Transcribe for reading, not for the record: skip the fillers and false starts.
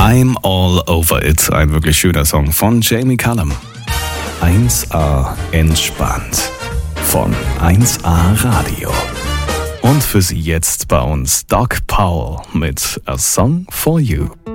I'm All Over It, ein wirklich schöner Song von Jamie Cullum. 1A entspannt von 1A Radio. Und für Sie jetzt bei uns Doc Powell mit A Song for You.